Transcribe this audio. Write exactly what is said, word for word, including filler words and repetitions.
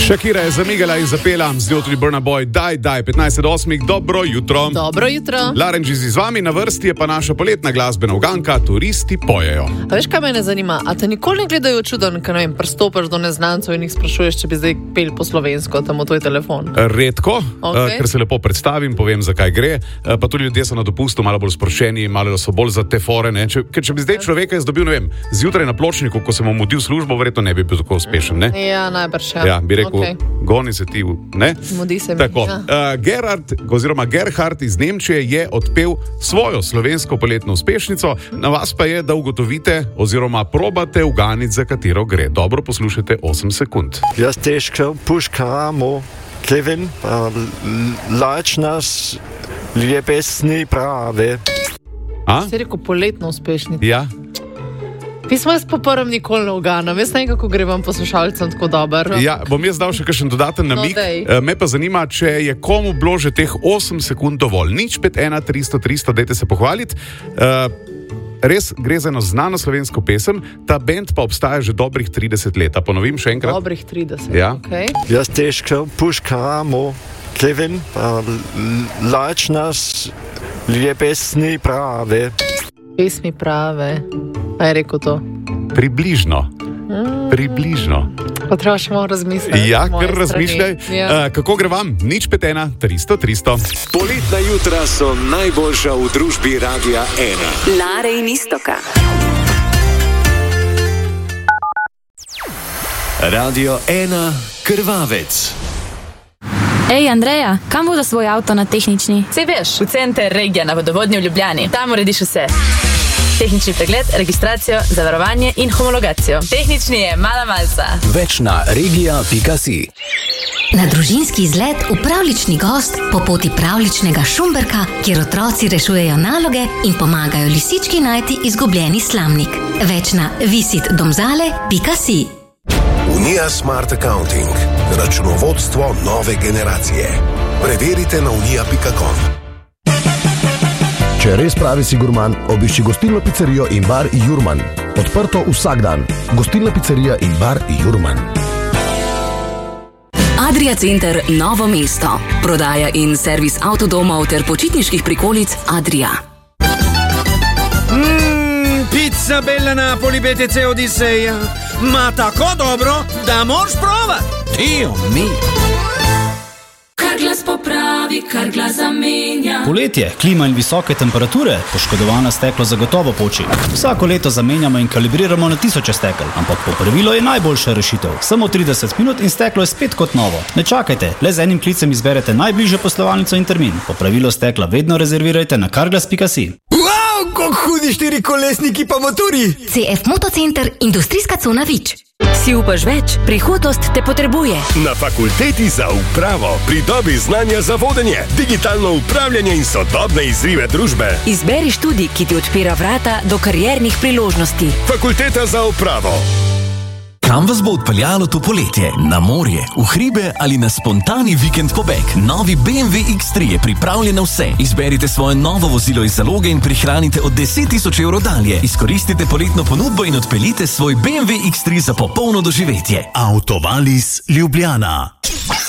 Shakira je zamigala in zapela, z njo tudi Burna Boy, daj, daj, petnajst do osmih, dobro jutro. Dobro jutro. Larenčiz z vami, na vrsti je pa naša poletna glasbena uganka, turisti pojejo. A veš, kaj me ne zanima? A te nikoli ne gledajo čuden, ker ne vem, pristopiš do neznancev in jih sprašuješ, če bi zdaj pel po slovensko, tam v tvoj telefon? Redko, Okay. uh, ker se lepo predstavim, povem, zakaj gre, uh, pa tudi ljudje so na dopustu malo bolj sproščeni, malo so bolj za te fore, ne? Če, ker če bi zdaj človeka jaz dobil, ne vem, zjutraj na pločniku, ko sem mu mudil službo, verjetno ne bi bil tako uspešen, ne? Ja, najbrž, ja. Ja, bi rekel, Okay. goni se ti, ne? Mudi se mi, Tako, ja. uh, Gerhard, oziroma Gerhard iz Nemčije je odpel svojo slovensko poletno uspešnico, na vas pa je, da ugotovite oziroma probate uganiti, za katero gre. Dobro, poslušajte osem sekund. Jaz težko puškamo, Kevin, lač nas ljubesni prave. A? Si rekel poletno uspešnico. Ja? Pismo jaz po prvem nikoli ne uganam. Jaz ne vem, kako gre vam poslušalcem tako dober. Ja, bom jaz dal še kakšen dodaten namig. No, dej. E, Me pa zanima, če je komu bilo že teh osem sekund dovolj. Nič pet ena tristo tristo, dajte se pohvaliti. E, res gre za eno znano slovensko pesem, ta bend pa obstaja že dobrih trideset let. A ponovim še enkrat. Dobrih trideset. Ja. Okay. Jaz težko puškamo, Kevin, lač nas ljubesni prave. Pesmi prave. A je rekel to? Približno. Približno. Pa treba še malo razmisliti. Ja, z moje kar razmišljaj. strani. Ja. Uh, kako gre vam? Nič pet ena tristo tristo. Poletna jutra so najboljša v družbi Radia ena. Lare in Istoka. Radio ena Krvavec. Ej, Andreja, kam bo za svoj avto na tehnični? Sej veš, v center regija na vodovodnju v Ljubljani. Tam urediš vse. Tehnični pregled, registracijo, zavarovanje in homologacijo. Tehnični je mala malca. Več na regija pika si. Na družinski izlet v pravlični gost po poti pravličnega Šumberka, kjer otroci rešujejo naloge in pomagajo lisički najti izgubljeni slamnik. Več na visit domzale pika si. Unija Smart Accounting. Računovodstvo nove generacije. Preverite na unija pika com. Če res pravi si gurman, obišči gostilno pizzerijo in bar Jurman. Odprto vsak dan. Gostilna pizzerija in bar Jurman. Adria Center Novo mesto. Prodaja in servis avtodomov ter počitniških prikolic Adria. Mmm, pizza bella Napoli B T C Odiseja. Ma tako dobro, da moraš provat. Dio mi. Kar glas popravi, kar glas zamenja. Poletje, klima in visoke temperature, poškodovana steklo zagotovo poči. Vsako leto zamenjamo in kalibriramo na tisoče stekel, ampak popravilo je najboljša rešitev. Samo trideset minut in steklo je spet kot novo. Ne čakajte, le z enim klicem izberete najbližjo poslovalnico in termin. Popravilo stekla vedno rezervirajte na carglass pika si. Wow, kako hudi štiri kolesniki pa motori. C F Motocenter, industrijska cona Vič. Si upaš več? Prihodnost te potrebuje. Na fakulteti za upravo pridobi znanja za vodenje, digitalno upravljanje in sodobne izzive družbe. Izberi študij, ki ti odpira vrata do kariernih priložnosti. Fakulteta za upravo. Kam vas bo odpeljalo to poletje? Na morje, v hribe ali na spontani vikend pobeg? Novi B M W X tri je pripravljen na vse. Izberite svoje novo vozilo iz zaloge in prihranite od deset tisoč evrov dalje. Izkoristite poletno ponudbo in odpeljite svoj B M W X tri za popolno doživetje. Autovalis Ljubljana.